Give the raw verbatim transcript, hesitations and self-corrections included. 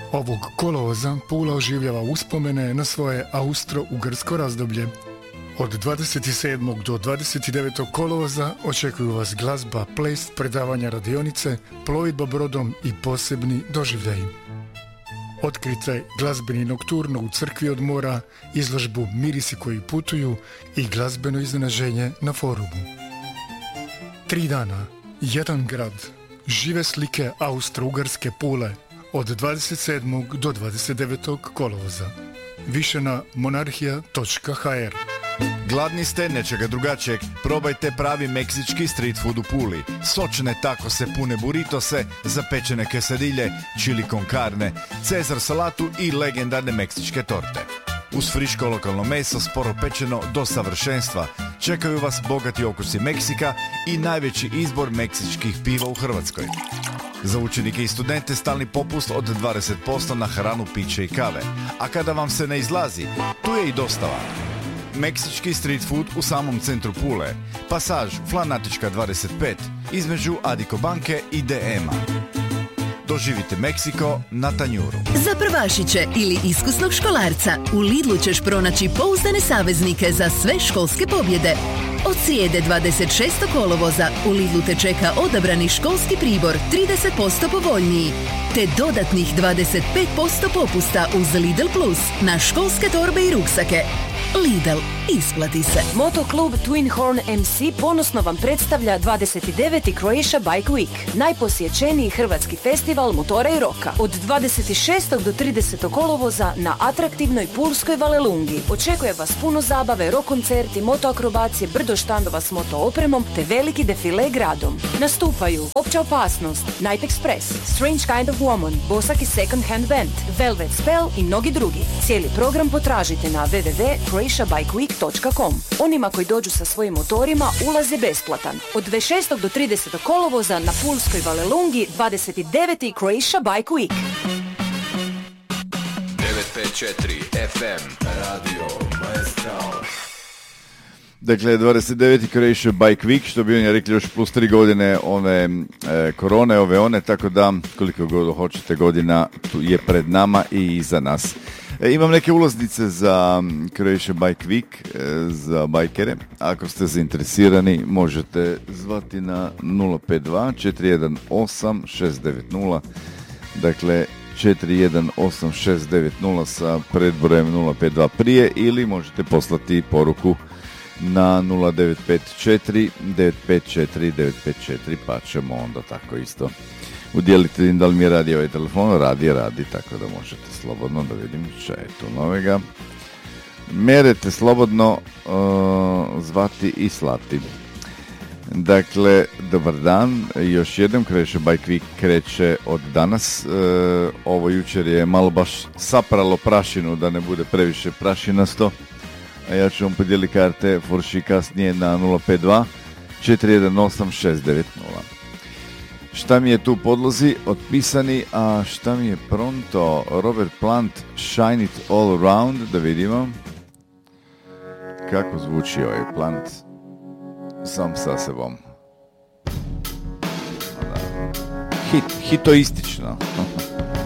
Ovog kolovoza Pula oživljava uspomene na svoje austro-ugarsko razdoblje. Od dvadeset sedmog do dvadeset devetog kolovoza očekuju vas glazba, ples, predavanja radionice, plovidba brodom i posebni doživljaji. Otkrite glazbeni nokturno u crkvi od mora, izložbu Mirisi koji putuju i glazbeno iznenaženje na forumu. Tri dana, jedan grad, žive slike austro-ugarske Pule od dvadeset sedmog do dvadeset devetog kolovoza. Više na monarhija točka ha er. Gladni ste nečega drugačijeg? Probajte pravi meksički street food u Puli. Sočne takose, pune buritose, zapečene quesadilje, chili con carne, cezar salatu i legendarne meksičke torte. Uz friško lokalno meso, sporo pečeno do savršenstva, čekaju vas bogati okusi Meksika i najveći izbor meksičkih piva u Hrvatskoj. Za učenike i studente stalni popust od dvadeset posto na hranu, piće i kave. A kada vam se ne izlazi, tu je i dostava. Meksički street food u samom centru Pule. Pasaž Flanatička dvadeset pet, između Adiko banke i de ema. Doživite Meksiko na tanjuru. Za prvašiće ili iskusnog školarca u Lidlu ćeš pronaći pouzdane saveznike za sve školske pobjede. Od srijede dvadeset šestog kolovoza u Lidlu te čeka odabrani školski pribor trideset posto povoljniji, te dodatnih dvadeset pet posto popusta uz Lidl Plus na školske torbe i ruksake. Lidl, isplati se. Motoklub Twin Horn em ce ponosno vam predstavlja dvadeset deveti Croatia Bike Week, najposjećeniji hrvatski festival motora i roka. Od dvadeset šestog do tridesetog kolovoza na atraktivnoj pulskoj Valelungi očekuje vas puno zabave, rock koncerti, motoakrobacije, brdo štandova s moto opremom te veliki defile gradom. Nastupaju Opća opasnost, Night Express, Strange Kind of Woman, Bosak i Second Hand Band, Velvet Spell i mnogi drugi. Cijeli program potražite na w w w točka croatia bike week točka com. Onima koji dođu sa svojim motorima ulaz je besplatan. Od dvadeset šestog do tridesetog kolovoza na pulskoj Valelungi dvadeset deveti Croatia Bike Week. devet pet četiri ef em Radio Maestral. Dakle, dvadeset deveti Croatia Bike Week, što bi oni rekli još plus tri godine ove e, korone, ove one, tako da koliko god hoćete godina tu je pred nama i iza nas. E, imam neke ulaznice za Croatia Bike Week, e, za bajkere. Ako ste zainteresirani, možete zvati na nula pet dva četiri jedan osam šest devet nula. Dakle, četiri jedan osam šest devet nula sa predbrojem nula pet dva prije, ili možete poslati poruku na nula devet pet četiri devet pet četiri devet pet četiri, pa ćemo onda tako isto udjeliti da li mi radi ovaj telefon. Radi, radi, tako da možete slobodno, da vidim šta je tu novega. Merete slobodno uh, zvati i slati. Dakle, dobar dan, još jednom Croatia Bike Week kreće od danas. Uh, ovo jučer je malo baš sapralo prašinu, da ne bude previše prašinasto. A ja ću vam podijeliti karte forši kasnije na nula pet dva četiri jedan osam šest devet nula. Šta mi je tu podlozi otpisani, a šta mi je pronto? Robert Plant, Shine It All Around, da vidimo kako zvuči ovaj Plant sam sa sebom. Hit, hitoistično.